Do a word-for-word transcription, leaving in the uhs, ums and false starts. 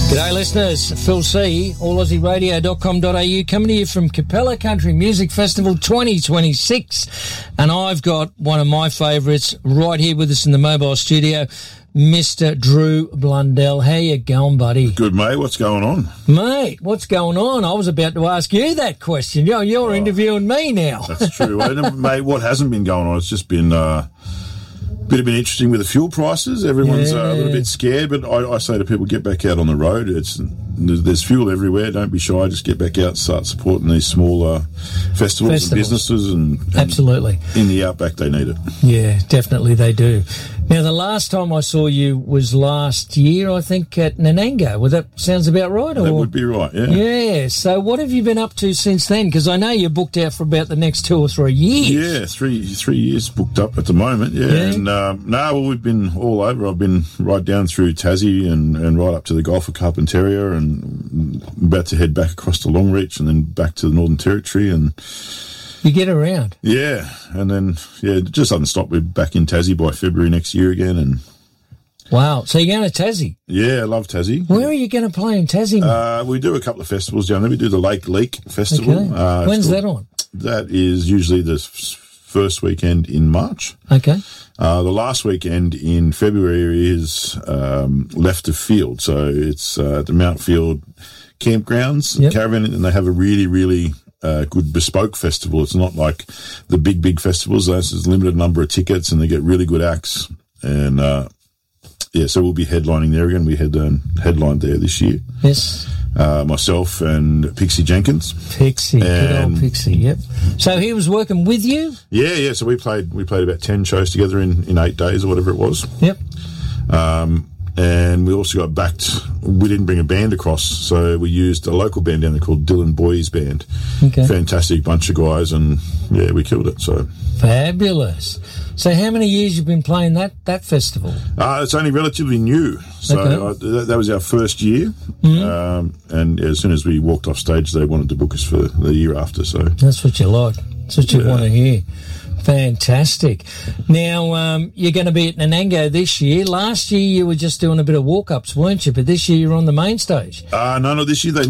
G'day listeners, Phil C, all aussie radio dot com dot a u, coming to you from Capella Country Music Festival twenty twenty-six, and I've got one of my favourites right here with us in the mobile studio, Mister Drew Blundell. How you going, buddy? Good, mate. What's going on? Mate, what's going on? I was about to ask you that question. You're, you're oh, interviewing me now. That's true. Mate, what hasn't been going on? It's just been... Uh, bit of been interesting with the fuel prices. Everyone's yeah. uh, a little bit scared, but I, I say to people, get back out on the road. It's there's fuel everywhere. Don't be shy. Just get back out, start supporting these smaller festivals, festivals. and businesses, and, and absolutely in the outback they need it. Yeah, definitely they do. Now, the last time I saw you was last year, I think, at Nanango. Well, that sounds about right, or that would be right. Yeah. Yeah. So, what have you been up to since then? Because I know you're booked out for about the next two or three years. Yeah, three three years booked up at the moment. Yeah, yeah. and um, no, well, we've been all over. I've been right down through Tassie and, and right up to the Gulf of Carpentaria, and about to head back across to Longreach and then back to the Northern Territory. And you get around. Yeah, and then, yeah, it just doesn't stop. We're back in Tassie by February next year again. And wow, so you're going to Tassie? Yeah, I love Tassie. Where are you going to play in Tassie? Uh, we do a couple of festivals down there. We do the Lake Leak Festival. Okay. Uh, When's that on? That is usually the first weekend in March. Okay. Uh, the last weekend in February is um, Left of Field. So it's uh, the Mount Field campgrounds, yep. caravan, and they have a really, really... Uh, good bespoke festival. It's not like the big, big festivals. There's a limited number of tickets and they get really good acts. And, uh, yeah, so we'll be headlining there again. We had um, headlined there this year. Yes. Uh, myself and Pixie Jenkins. Pixie, good old Pixie, yep. So he was working with you? Yeah, yeah. So we played we played about ten shows together in, in eight days or whatever it was. Yep. Um, and we also got backed. We didn't bring a band across, so we used a local band down there called Dylan Boys Band. Okay. Fantastic bunch of guys, and yeah, we killed it. So fabulous. So how many years you've been playing that, that festival? Uh, it's only relatively new. So okay. I, that, that was our first year. Mm-hmm. Um, and as soon as we walked off stage, they wanted to book us for the year after. So that's what you like. That's what you yeah. want to hear. Fantastic. Now, um, you're going to be at Nanango this year. Last year you were just doing a bit of walk-ups, weren't you? But this year you're on the main stage. Uh, no, no, this year they